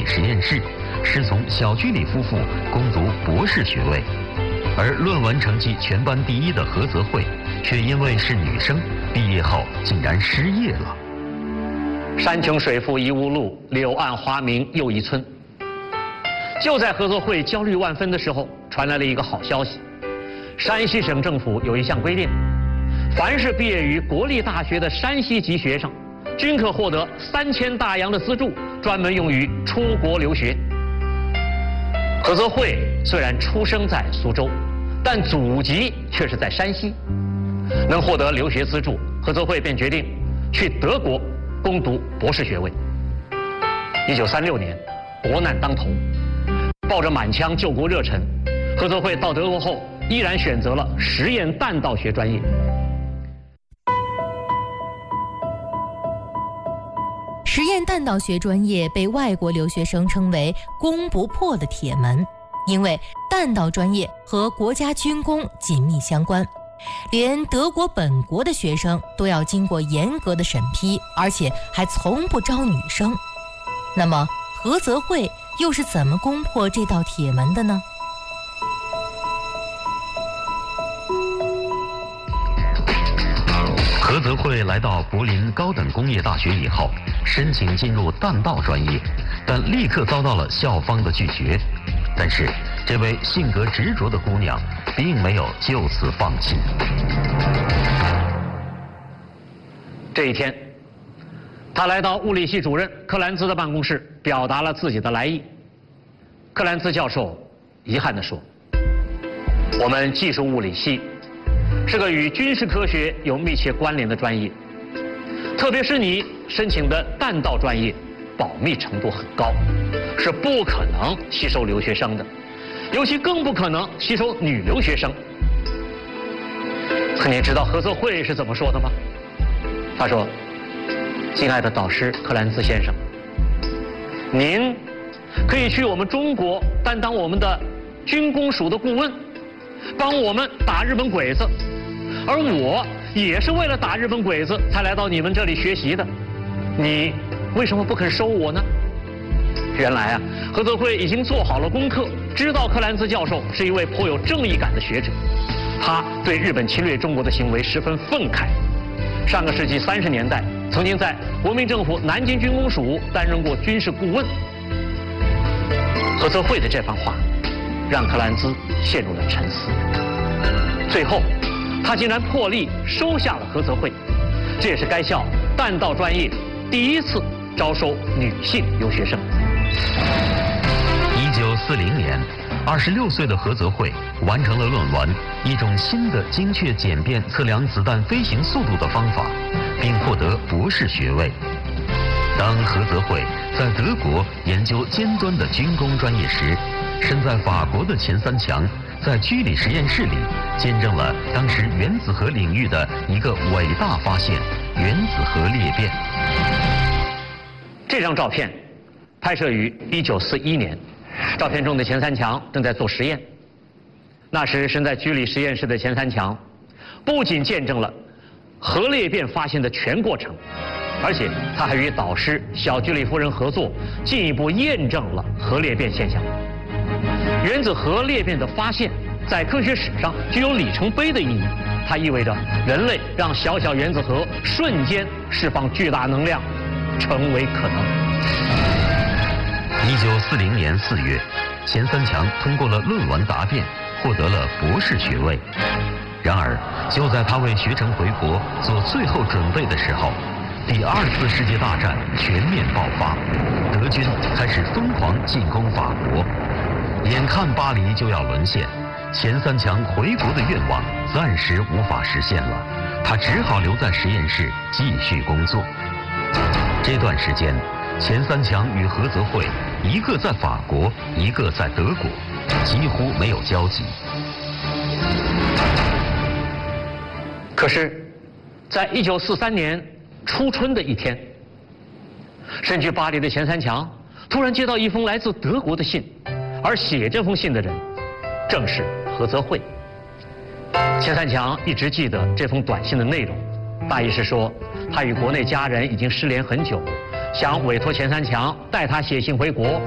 实验室，师从小居里夫妇攻读博士学位。而论文成绩全班第一的何泽慧，却因为是女生，毕业后竟然失业了。 山穷水复疑无路，柳暗花明又一村。就在何泽慧焦虑万分的时候，传来了一个好消息：山西省政府有一项规定，凡是毕业于国立大学的山西籍学生，均可获得3000大洋的资助，专门用于出国留学。何泽慧虽然出生在苏州，但祖籍却是在山西。能获得留学资助，何泽慧便决定去德国攻读博士学位。1936年，国难当头，抱着满腔救国热忱，何泽慧到德国后依然选择了实验弹道学专业。 实验弹道学专业被外国留学生称为攻不破的铁门，因为弹道专业和国家军工紧密相关，连德国本国的学生都要经过严格的审批，而且还从不招女生。那么何泽慧又是怎么攻破这道铁门的呢？ 何泽慧来到柏林高等工业大学以后，申请进入弹道专业，但立刻遭到了校方的拒绝。但是，这位性格执着的姑娘并没有就此放弃。 这一天，她来到物理系主任克兰兹的办公室，表达了自己的来意。克兰兹教授遗憾地说：“我们技术物理系是个与军事科学有密切关联的专业，特别是你申请的弹道专业，保密程度很高，是不可能吸收留学生的，尤其更不可能吸收女留学生。”可你知道何泽慧是怎么说的吗？他说：“亲爱的导师克兰兹先生，您可以去我们中国担当我们的军工署的顾问，帮我们打日本鬼子，而我也是为了打日本鬼子才来到你们这里学习的，你为什么不肯收我呢？”原来啊，何泽慧已经做好了功课，知道克兰兹教授是一位颇有正义感的学者，他对日本侵略中国的行为十分愤慨。上个世纪30年代，曾经在国民政府南京军工署担任过军事顾问。何泽慧的这番话让克兰兹陷入了沉思，最后他竟然破例收下了何泽慧，这也是该校弹道专业第一次招收女性留学生。 1940年，26岁的何泽慧完成了论文《一种新的精确简便测量子弹飞行速度的方法》，并获得博士学位。当何泽慧在德国研究尖端的军工专业时，身在法国的钱三强在居里实验室里见证了当时原子核领域的一个伟大发现——原子核裂变。 这张照片拍摄于1941年，照片中的钱三强正在做实验。那时身在居里实验室的钱三强，不仅见证了核裂变发现的全过程，而且他还与导师小居里夫人合作，进一步验证了核裂变现象。原子核裂变的发现在科学史上具有里程碑的意义，它意味着人类让小小原子核瞬间释放巨大能量成为可能。 1940年4月，钱三强通过了论文答辩，获得了博士学位。然而，就在他为学成回国做最后准备的时候，第2次世界大战全面爆发，德军开始疯狂进攻法国，眼看巴黎就要沦陷，钱三强回国的愿望暂时无法实现了，他只好留在实验室继续工作。这段时间，钱三强与何泽慧一个在法国，一个在德国，几乎没有交集。 可是，在1943年初春的一天，身居巴黎的钱三强突然接到一封来自德国的信，而写这封信的人正是何泽慧。钱三强一直记得这封短信的内容，大意是说他与国内家人已经失联很久，想委托钱三强代他写信回国，